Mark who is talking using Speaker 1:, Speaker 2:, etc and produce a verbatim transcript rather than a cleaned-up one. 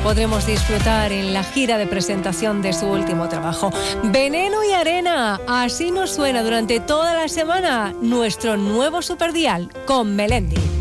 Speaker 1: podremos disfrutar en la gira de presentación de su último trabajo. Veneno y Arena, así nos suena durante toda la semana nuestro nuevo Superdial con Melendi.